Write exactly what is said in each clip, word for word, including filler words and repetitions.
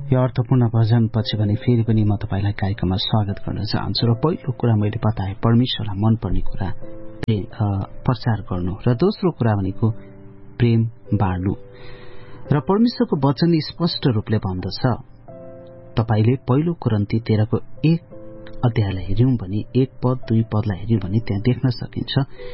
यो अर्थपूर्ण भजन पछि भने फेरि पनि म तपाईलाई कार्यक्रममा स्वागत गर्न चाहन्छु। र पहिलो कुरा मैले बताए परमेश्वरलाई मनपर्ने कुरा प्रचार गर्नु, र दोस्रो कुरा भनेको प्रेम बाँड्नु। र परमेश्वरको वचनले स्पष्ट रूपले भन्दछ, तपाईले पहिलो कोरिन्थी तेह्रको एक अध्यायलाई हेर्यौं भने एक पद दुई पदलाई हेर्यौं भने त्यहाँ देख्न सकिन्छ,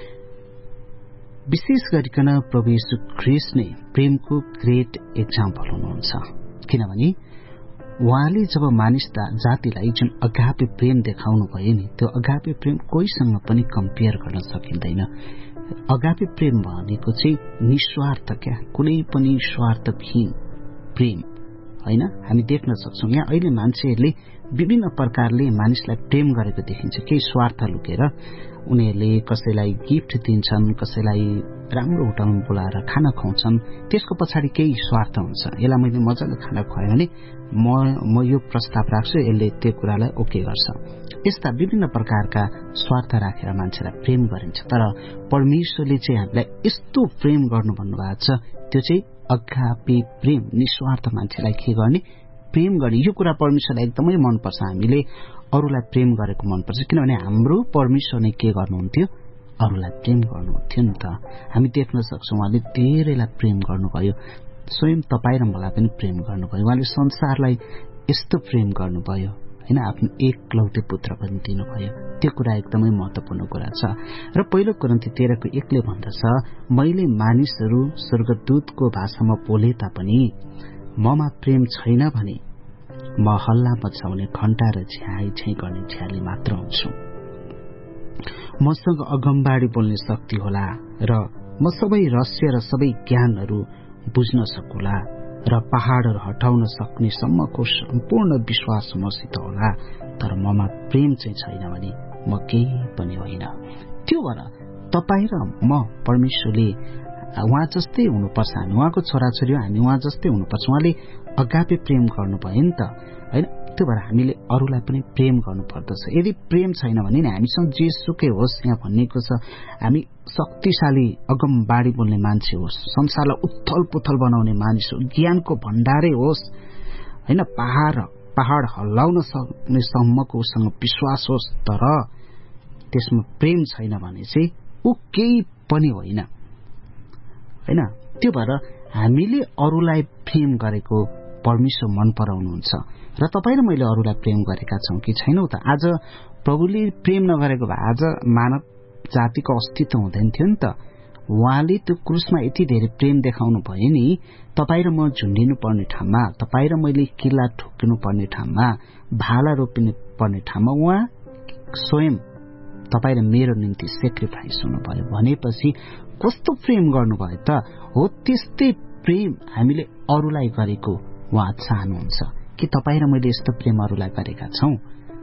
विशेष गरिकन प्रभु येशू ख्रीष्ट नै प्रेमको ग्रेट एक्जाम्पल हुनुहुन्छ। किनभने उहाँले जब मानिस जातिलाई जुन अगापे प्रेम देखाउनु भयो नि, त्यो अगापे प्रेम कोहीसँग पनि कम्पेयर गर्न सकिँदैन। अगापे प्रेम भनेको चाहिँ निस्वार्थ, क्या कुनै पनि स्वार्थहीन प्रेम होइन। हामी देख्न सक्छौं यहाँ अहिले मान्छेहरूले विभिन्न प्रकारले मानिसलाई प्रेम गरेको देखिन्छ। केही स्वार्थ लुकेर उनीहरूले कसैलाई गिफ्ट दिन्छन्, कसैलाई राम्रो होटलमा बोलाएर खाना खुवाउँछन्, त्यसको पछाडि केही स्वार्थ हुन्छ। यसलाई मैले मजाले खाना खुवाएँ भने म म यो प्रस्ताव राख्छु, यसले त्यो कुरालाई ओके गर्छ। यस्ता विभिन्न प्रकारका स्वार्थ राखेर मान्छेलाई प्रेम गरिन्छ। तर परमेश्वरले चाहिँ हामीलाई यस्तो प्रेम गर्नु भन्नुभएको छ, त्यो चाहिँ अगापे प्रेम, निस्वार्थ मान्छेलाई के गर्ने, प्रेम गर्ने। यो कुरा परमेश्वरलाई एकदमै मनपर्छ। हामीले अरूलाई प्रेम गरेको मनपर्छ, किनभने हाम्रो परमेश्वर नै के गर्नुहुन्थ्यो, अरूलाई प्रेम गर्नुहुन्थ्यो नि त। हामी देख्न सक्छौं उहाँले धेरैलाई प्रेम गर्नुभयो, स्वयं तपाईँ र मलाई पनि प्रेम गर्नुभयो। उहाँले संसारलाई यस्तो प्रेम गर्नुभयो होइन, आफ्नो एकलौटे पुत्र पनि दिनुभयो। त्यो कुरा एकदमै महत्वपूर्ण कुरा छ। र पहिलो कोरिन्थी तेह्रको एकले भन्दछ, मैले मानिसहरू स्वर्गदूतको भाषामा बोले तापनि ममा प्रेम छैन भने म हल्ला मचाउने घण्टा र झ्याइ झ्याइ गर्ने झ्याली मात्र हुन्छु। मसँग अगमबाडी बोल्ने शक्ति होला र म सबै रहस्य र सबै ज्ञानहरू बुझ्न सकुला र पहाडहरू हटाउन सक्ने सम्मको सम्पूर्ण विश्वास मसित होला, तर ममा प्रेम चाहिँ छैन भने म केही पनि होइन। त्यो भएर तपाईँ र म परमेश्वरले उहाँ जस्तै हुनुपर्छ, हामी उहाँको छोराछोरी हो, हामी उहाँ जस्तै हुनुपर्छ। उहाँले अगापे प्रेम गर्नुभयो नि त होइन। त्यो भएर हामीले अरूलाई पनि प्रेम गर्नुपर्दछ। यदि प्रेम छैन भने नि हामीसँग जेसुकै होस्, यहाँ भनिएको छ हामी शक्तिशाली अगमबाडी बोल्ने मान्छे होस्, संसारलाई उथल पुथल बनाउने मानिस हो, ज्ञानको भण्डारै होस् होइन, पहाड पहाड हल्लाउन सक्ने सम्मको उसँग विश्वास होस्, तर त्यसमा प्रेम छैन भने चाहिँ ऊ केही पनि होइन होइन। त्यो भएर हामीले अरूलाई प्रेम गरेको परमेश्वर मन पराउनुहुन्छ। र तपाईँ र मैले अरूलाई प्रेम गरेका छौं कि छैनौ त? आज प्रभुले प्रेम नगरेको भए आज मानव जातिको अस्तित्व हुँदैन थियो नि त। उहाँले त्यो क्रुसमा यति धेरै प्रेम देखाउनु भयो नि, तपाईँ र म झुन्डिनु पर्ने ठाउँमा, तपाईँ र मैले किल्ला ठोक्नु पर्ने ठाउँमा, भाला रोपिनु पर्ने ठाउँमा उहाँ स्वयं तपाईँ र मेरो निम्ति सेक्रिफाइस हुनुभयो भनेपछि कस्तो प्रेम गर्नुभयो त? हो त्यस्तै प्रेम हामीले अरूलाई गरेको उहाँ चाहनुहुन्छ कि तपाईँ र मैले यस्तो प्रेम अरूलाई गरेका छौं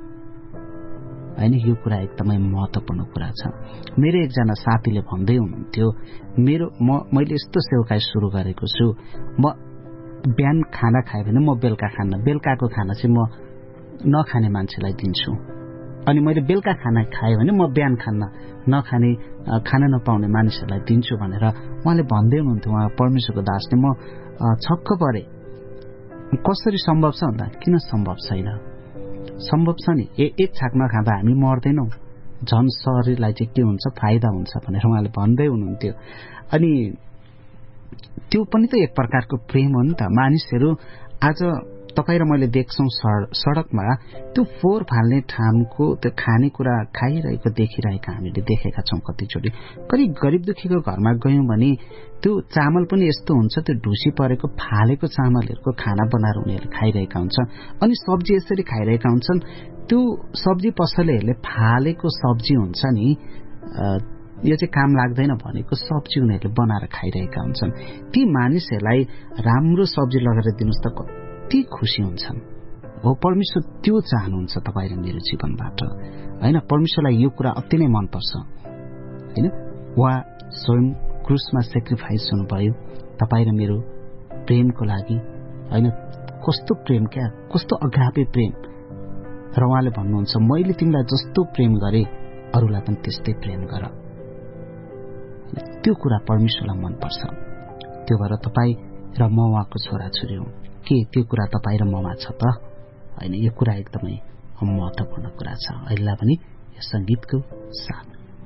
होइन। यो कुरा एकदमै महत्वपूर्ण कुरा छ। मेरो एकजना साथीले भन्दै हुनुहुन्थ्यो, मेरो म मैले यस्तो सेवाकाई सुरु गरेको छु, म बिहान खाना खाएँ भने म बेलुका खान्न, बेलुकाको खाना चाहिँ म नखाने मान्छेलाई दिन्छु, अनि मैले बेलुका खाना खाएँ भने म बिहान खान्न, नखाने खाना नपाउने मानिसहरूलाई दिन्छु भनेर उहाँले भन्दै हुनुहुन्थ्यो। उहाँ परमेश्वरको दासले म छक्क परे, कसरी सम्भव छ भन्दा किन सम्भव छैन? सम्भव छ नि। एक छाक नखाँदा हामी मर्दैनौ, झन शरीरलाई चाहिँ के हुन्छ, फाइदा हुन्छ भनेर उहाँले भन्दै हुनुहुन्थ्यो। अनि त्यो पनि त एक प्रकारको प्रेम हो नि त। मानिसहरू आज तपाईँ र मैले देख्छौं सड़कमा त्यो फोहोर फाल्ने ठाउँको त्यो खानेकुरा खाइरहेको देखिरहेका हामीले देखेका छौं कतिचोटि। करिब गरिब दुखीको घरमा गयौं भने त्यो चामल पनि यस्तो हुन्छ, त्यो ढुसी परेको फालेको चामलहरूको खाना बनाएर उनीहरूले खाइरहेका हुन्छन्। अनि सब्जी यसरी खाइरहेका हुन्छन्, त्यो सब्जी पसलेहरूले फालेको सब्जी हुन्छ नि, यो चाहिँ काम लाग्दैन भनेको सब्जी उनीहरूले बनाएर खाइरहेका हुन्छन्। ती मानिसहरूलाई राम्रो सब्जी लगाएर दिनुस् त कति खुसी हुन्छन्। हो परमेश्वर त्यो चाहनुहुन्छ तपाईँ र मेरो जीवनबाट होइन। परमेश्वरलाई यो कुरा अति नै मनपर्छ होइन। उहाँ स्वयं क्रुसमा सेक्रिफाइस हुनुभयो तपाईँ र मेरो प्रेमको लागि होइन। कस्तो प्रेम, क्या कस्तो अगापे प्रेम। र उहाँले भन्नुहुन्छ मैले तिमीलाई जस्तो प्रेम गरे अरूलाई पनि त्यस्तै प्रेम गर। त्यो कुरा परमेश्वरलाई मनपर्छ। त्यो भएर तपाईँ र म उहाँको छोराछोरी हुँ। के त्यो कुरा तपाईँ र ममा छ त? होइन, यो कुरा एकदमै महत्त्वपूर्ण कुरा छ। अहिले पनि यो संगीतको साथ